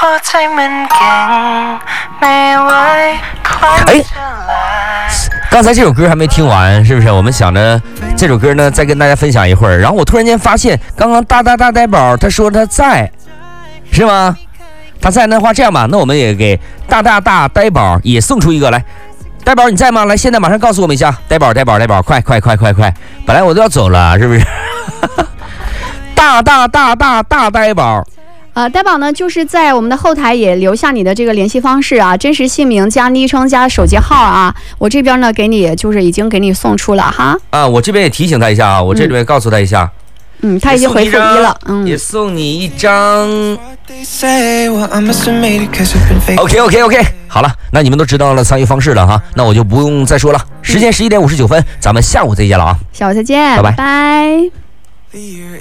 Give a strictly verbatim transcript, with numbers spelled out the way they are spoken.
哎，刚才这首歌还没听完，是不是？我们想着这首歌呢，再跟大家分享一会儿。然后我突然间发现，刚刚大大大呆宝他说他在，是吗？他在的话，这样吧，那我们也给大大大呆宝也送出一个来。呆宝你在吗？来，现在马上告诉我们一下。呆宝呆宝呆宝，快快快快快！本来我都要走了，是不是？大大大大大呆宝。 呃，呆宝呢，就是在我们的后台也留下你的这个联系方式啊，真实姓名加昵称加手机号啊，我这边呢给你就是已经给你送出了哈。啊， 我这边也提醒他一下啊，我这边告诉他一下。 嗯，他已经回复一了，嗯， 也送你一张。OK OK OK， 好了，那你们都知道了参与方式了哈，那我就不用再说了。时间十一点五十九分，咱们下午再见了啊， 下午再见， 拜拜。 拜拜。